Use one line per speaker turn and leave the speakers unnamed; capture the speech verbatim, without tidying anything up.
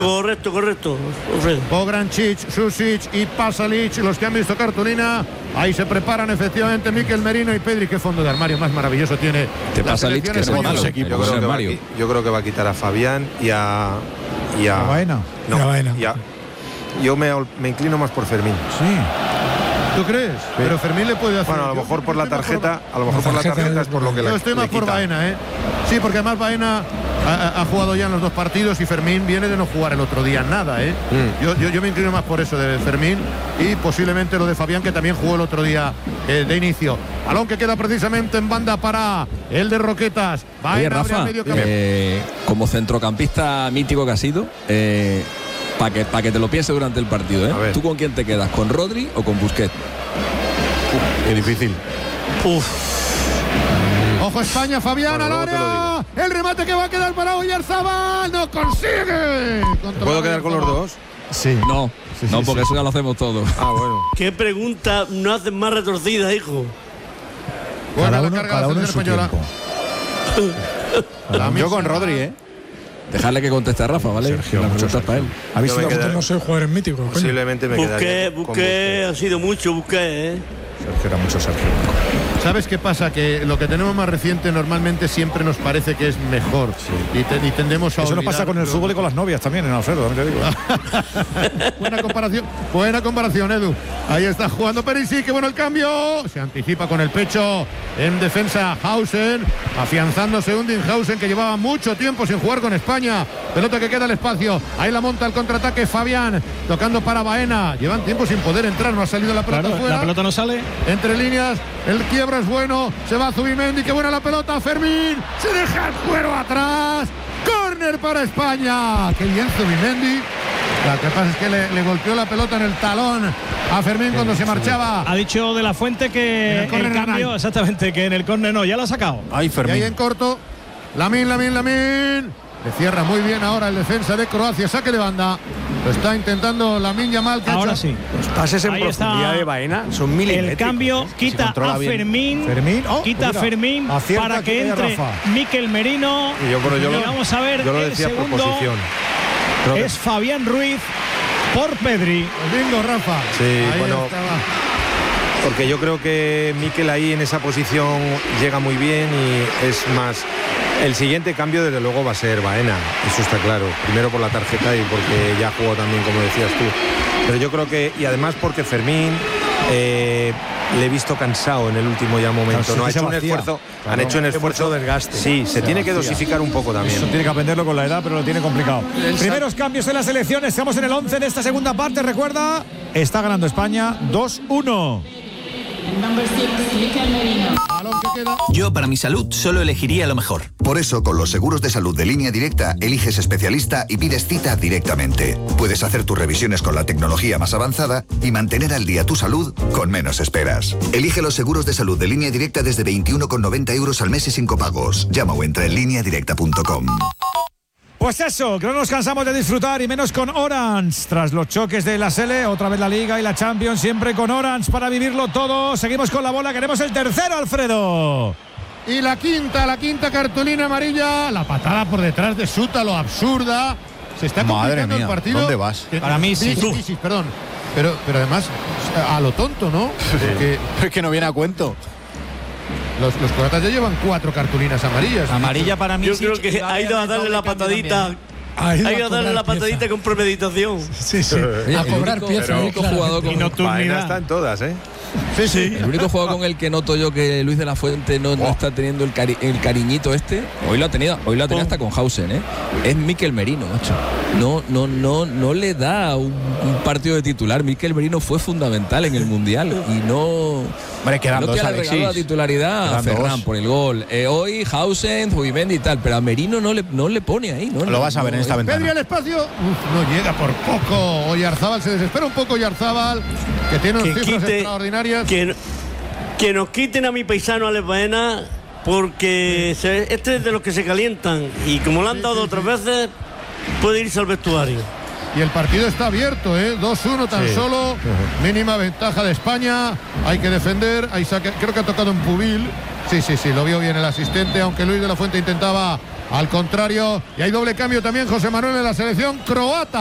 Correcto, correcto.
Pograncic, Susic y Pasalic, los que han visto cartulina. Ahí se preparan efectivamente Mikel Merino y Pedri. Qué fondo de armario más maravilloso tiene.
Te Pasalic, que es
yo, creo que va, yo creo que va a quitar a Fabián y a. Y a,
a Baena.
No,
y a Baena.
Y a, yo me, me inclino más por Fermín.
Sí. ¿Tú crees? Sí. Pero Fermín le puede hacer.
Bueno, a lo mejor por la tarjeta, a lo mejor por la tarjeta es por lo que le
Yo estoy más por Baena, ¿eh? Sí, porque además Baena ha, ha jugado ya en los dos partidos y Fermín viene de no jugar el otro día nada, ¿eh? Mm. Yo, yo, yo me inclino más por eso de Fermín y posiblemente lo de Fabián, que también jugó el otro día eh, de inicio. Balón que queda precisamente en banda para el de Roquetas.
Baena. Oye, Rafa, medio eh, como centrocampista mítico que ha sido, eh, para que, pa que te lo pienses durante el partido, ¿eh? ¿Tú con quién te quedas? ¿Con Rodri o con Busquets?
Uf, qué difícil.
Uf. Ojo España, Fabián bueno, al área. El remate que va a quedar para Oyarzabal. No consigue.
¿Puedo quedar con los dos?
Sí. No, sí, no, sí, porque sí. Eso ya lo hacemos todos.
Ah, bueno.
¿Qué pregunta no haces más retorcida, hijo?
Buena
cada
la
uno,
carga
cada
de
uno
la española.
Yo con Rodri, ¿eh?
Dejarle que conteste a Rafa, ¿vale?
Sergio,
la pregunta es para él.
¿Habéis sido quedar... no soy jugador mítico?
Posiblemente me quedaría.
Busqué, busqué, ha sido mucho, busqué, ¿eh?
Sergio era mucho Sergio.
¿Sabes qué pasa? Que lo que tenemos más reciente normalmente siempre nos parece que es mejor. Sí. Y, te, y tendemos a
Eso nos pasa con el fútbol y con las novias también, en Alfredo, también te digo.
Buena comparación, buena comparación, Edu. Ahí está jugando Perisic, qué bueno el cambio. Se anticipa con el pecho en defensa Hausen, afianzándose Undinghausen, que llevaba mucho tiempo sin jugar con España. Pelota que queda al espacio. Ahí la monta el contraataque Fabián, tocando para Baena. Llevan tiempo sin poder entrar, no ha salido la pelota
claro,
fuera.
La pelota no sale.
Entre líneas, el quiebro es bueno. Se va Zubimendi, qué buena la pelota. Fermín, se deja el cuero atrás. Córner para España. Qué bien Zubimendi. Lo que pasa es que le, le golpeó la pelota en el talón a Fermín cuando se marchaba.
Ha dicho De La Fuente que el, el cambio, exactamente, que en el córner no, ya lo ha sacado.
Ay, Fermín. Y ahí en corto, Lamín, Lamín, Lamín. Le cierra muy bien ahora el defensa de Croacia, saque de banda. Lo está intentando Lamín Yamal.
Ahora sí.
Los pases en ahí profundidad de Baena son milimétricos.
El cambio quita si a Fermín,
Fermín oh,
quita a Fermín para que entre Mikel Merino.
Y yo, bueno, yo
y
lo,
vamos a ver
yo lo
el
decía
segundo.
Por posición.
Es Fabián Ruiz por Pedri.
Lindo, Rafa.
Sí,
ahí
bueno.
Estaba.
Porque yo creo que Mikel ahí en esa posición llega muy bien y es más. El siguiente cambio desde luego va a ser Baena, eso está claro. Primero por la tarjeta y porque ya jugó también, como decías tú. Pero yo creo que, y además porque Fermín eh, le he visto cansado en el último ya momento. Claro, no ha hecho un esfuerzo, claro, han hecho un esfuerzo
desgaste.
Sí, se, se tiene vacía. Que dosificar un poco también.
Eso tiene que aprenderlo con la edad, pero lo tiene complicado. El Primeros cambios en las elecciones, estamos en el once de esta segunda parte, recuerda, está ganando España dos uno.
Yo, para mi salud, solo elegiría lo mejor.
Por eso, con los seguros de salud de Línea Directa, eliges especialista y pides cita directamente. Puedes hacer tus revisiones con la tecnología más avanzada y mantener al día tu salud con menos esperas. Elige los seguros de salud de Línea Directa desde veintiuno con noventa euros al mes y sin copagos. Llama o entra en línea directa punto com.
Pues eso, que no nos cansamos de disfrutar y menos con Orange. Tras los choques de la Sele, otra vez la Liga y la Champions, siempre con Orange para vivirlo todo. Seguimos con la bola, queremos el tercero, Alfredo.
Y la quinta, la quinta cartulina amarilla. La patada por detrás de Suta, lo absurda. Se está complicando el partido.
¿Dónde vas?
Para mí sí.
Sí, sí, sí, perdón. Pero, pero además, a lo tonto, ¿no?
Porque es que no viene a cuento.
Los, los croatas ya llevan cuatro cartulinas amarillas.
Amarilla para mí.
Yo
sí,
creo que ha ido a darle la patadita. Ha ido a darle la patadita con premeditación.
Sí, sí.
Oye,
a cobrar
único,
piezas.
El único jugador con
Baena está en todas, ¿eh?
Sí, sí.
El único jugador con el que noto yo que Luis de la Fuente no, no está teniendo el, cari el cariñito este, hoy lo ha tenido, hoy lo ha tenido hasta con Hausen, ¿eh? Es Mikel Merino, macho. No, no, no, no le da un, un partido de titular. Mikel Merino fue fundamental en el Mundial y no.
Hombre, quedan
no
dos,
que le
Alexis.
regaló la titularidad
quedan
a Ferran
dos.
por el gol. Eh, hoy Hausen, Zubimendi y tal, pero a Merino no le, no le pone ahí. No,
lo
no,
vas a ver
no,
en esta ventana.
Pedri al espacio. Uf, no llega por poco. Oyarzábal se desespera un poco. Oyarzábal, que tiene unas
Que
cifras
quite-
extraordinarias.
Que, que nos quiten a mi paisano Alex Baena, porque se- este es de los que se calientan y como lo han dado otras veces, puede irse al vestuario.
Y el partido está abierto, ¿eh? dos uno tan
Sí.
solo. Mínima ventaja de España. Hay que defender. Ahí saque, creo que ha tocado un Pubil. Sí, sí, sí, lo vio bien el asistente, aunque Luis de la Fuente intentaba al contrario. Y hay doble cambio también, José Manuel, en la selección croata.